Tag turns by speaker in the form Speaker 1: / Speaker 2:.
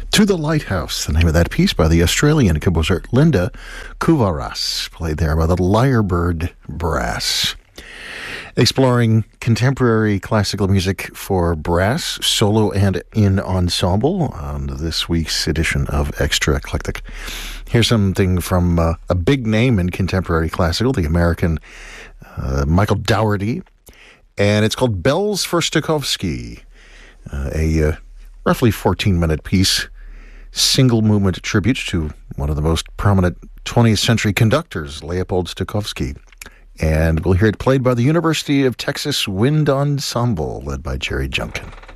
Speaker 1: To the Lighthouse, the name of that piece by the Australian composer Linda Kuvaras, played there by the Lyrebird Brass. Exploring contemporary classical music for brass, solo and in ensemble on this week's edition of Extra Eclectic. Here's something from a big name in contemporary classical, the American Michael Dougherty, and it's called Bells for Stokowski, a roughly 14-minute piece, single movement tribute to one of the most prominent 20th century conductors, Leopold Stokowski. And we'll hear it played by the University of Texas Wind Ensemble, led by Jerry Junkin.